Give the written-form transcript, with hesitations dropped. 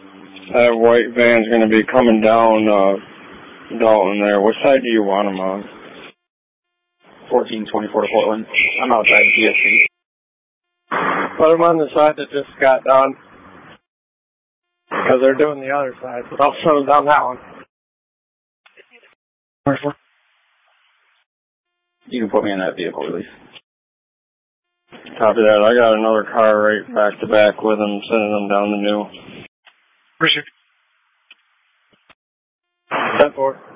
That white van's going to be coming down Dalton there. What side do you want them on? 1424 to Portland. I'm outside GSC. Put them on the side that just got done. Because they're doing the other side, but I'll send them down that one. You can put me in that vehicle, release. Copy that. I got another car right back to back with them, sending them down the new. Appreciate it. 10-4.